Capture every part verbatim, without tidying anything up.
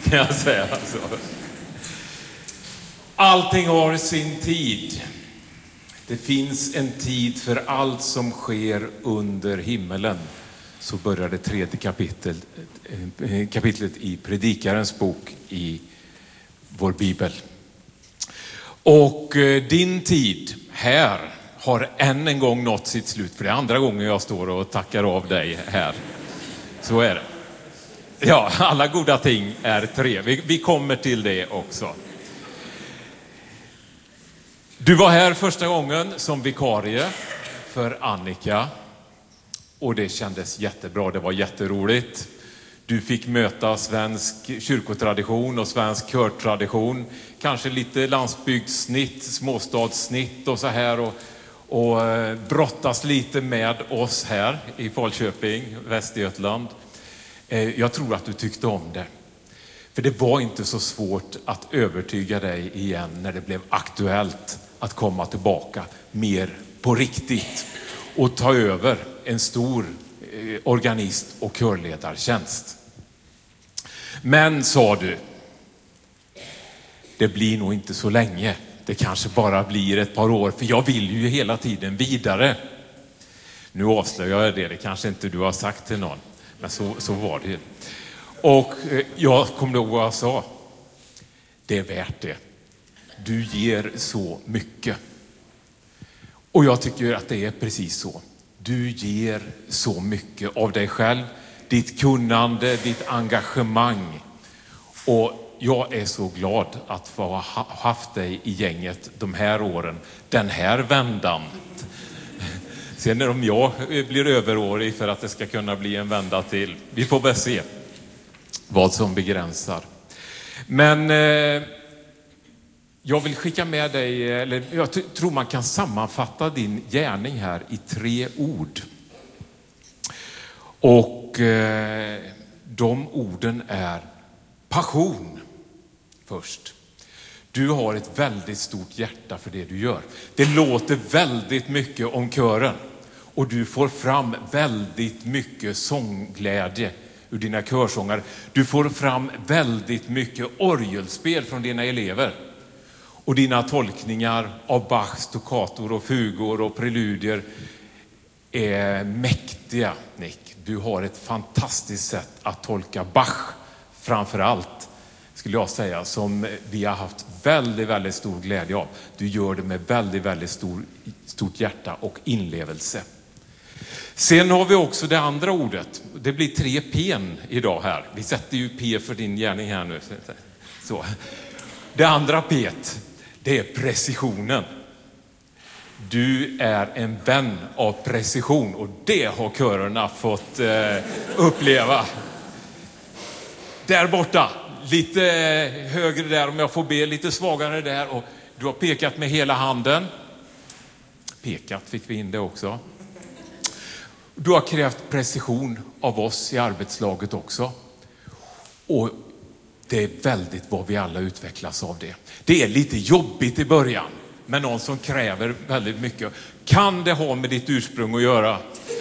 kan jag säga. Alltså. Allting har sin tid. Det finns en tid för allt som sker under himmelen. Så börjar det tredje kapitel, kapitlet i Predikarens bok i vår bibel. Och din tid här har än en gång nått sitt slut. För det är andra gången jag står och tackar av dig här. Så är det. Ja, alla goda ting är tre. Vi, vi kommer till det också. Du var här första gången som vikarie för Annika. Och det kändes jättebra, det var jätteroligt. Du fick möta svensk kyrkotradition och svensk körtradition. Kanske lite landsbygdssnitt, småstadssnitt och så här. Och, och brottas lite med oss här i Falköping, Västergötland. Jag tror att du tyckte om det. För det var inte så svårt att övertyga dig igen när det blev aktuellt att komma tillbaka mer på riktigt. Och ta över en stor organist och körledartjänst. Men, sa du, det blir nog inte så länge. Det kanske bara blir ett par år, för jag vill ju hela tiden vidare. Nu avslöjar jag det, det kanske inte du har sagt till någon. Men så, så var det. Och jag kommer ihåg vad jag sa. Det är värt det. Du ger så mycket. Och jag tycker att det är precis så. Du ger så mycket av dig själv, ditt kunnande, ditt engagemang. Och jag är så glad att få ha haft dig i gänget de här åren, den här vändan. Sen om jag blir överårig för att det ska kunna bli en vända till. Vi får väl se vad som begränsar. Men eh, jag vill skicka med dig, eller jag t- tror man kan sammanfatta din gärning här i tre ord. Och eh, de orden är passion först. Du har ett väldigt stort hjärta för det du gör. Det låter väldigt mycket om kören. Och du får fram väldigt mycket sångglädje ur dina körsångare. Du får fram väldigt mycket orgelspel från dina elever. Och dina tolkningar av Bachs stoccator och fugor och preludier är mäktiga, Nick. Du har ett fantastiskt sätt att tolka Bach framför allt, skulle jag säga, som vi har haft väldigt, väldigt stor glädje av. Du gör det med väldigt, väldigt stor, stort hjärta och inlevelse. Sen har vi också det andra ordet. Det blir tre P:n idag här. Vi sätter ju P för din gärning här nu. Så. Det andra P:t, det är precisionen. Du är en vän av precision och det har körerna fått eh, uppleva. Där borta, lite högre där, om jag får be, lite svagare där. Och du har pekat med hela handen. Pekat fick vi in det också. Du har krävt precision av oss i arbetslaget också. Och det är väldigt vad vi alla utvecklas av det. Det är lite jobbigt i början med någon som kräver väldigt mycket. Kan det ha med ditt ursprung att göra?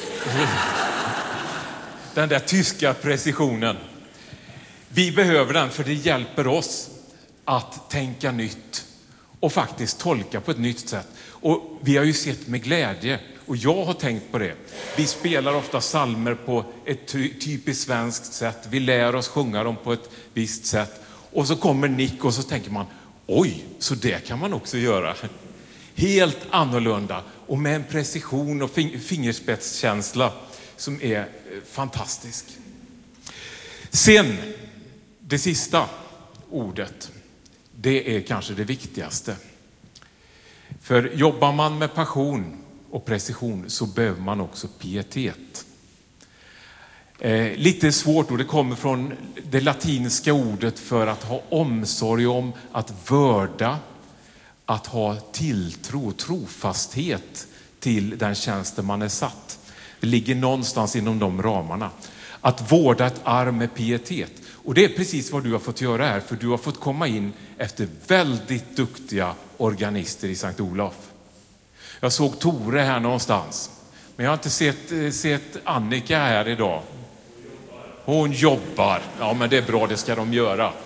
Den där tyska precisionen. Vi behöver den för det hjälper oss att tänka nytt och faktiskt tolka på ett nytt sätt. Och vi har ju sett med glädje, och jag har tänkt på det. Vi spelar ofta psalmer på ett ty- typiskt svenskt sätt. Vi lär oss sjunga dem på ett visst sätt. Och så kommer Nick och så tänker man, oj, så det kan man också göra. Helt annorlunda och med en precision och fing- fingerspetskänsla som är fantastisk. Sen, det sista ordet, det är kanske det viktigaste. För jobbar man med passion och precision så behöver man också pietet. Eh, lite svårt, och det kommer från det latinska ordet för att ha omsorg om, att vörda, att ha tilltro, trofasthet till den tjänsten man är satt. Det ligger någonstans inom de ramarna. Att vårda ett arv med pietet. Och det är precis vad du har fått göra här, för du har fått komma in efter väldigt duktiga organister i Sankt Olof. Jag såg Tore här någonstans, men jag har inte sett, sett Annika här idag. Hon jobbar. Ja, men det är bra, det ska de göra.